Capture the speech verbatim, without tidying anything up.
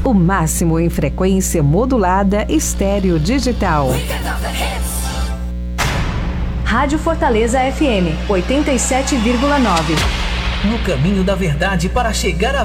O máximo em frequência modulada estéreo digital. Rádio Fortaleza F M, oitenta e sete vírgula nove. No caminho da verdade para chegar a